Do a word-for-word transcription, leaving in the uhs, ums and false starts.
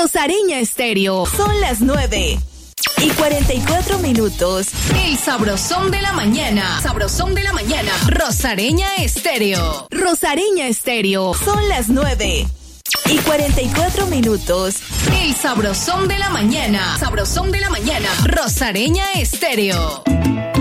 Rosareña Estéreo. Son las nueve y cuarenta y cuatro minutos. El sabrosón de la mañana. Sabrosón de la mañana. Rosareña Estéreo. Rosareña Estéreo. Son las nueve y cuarenta y cuatro minutos. El sabrosón de la mañana. Sabrosón de la mañana. Rosareña Estéreo.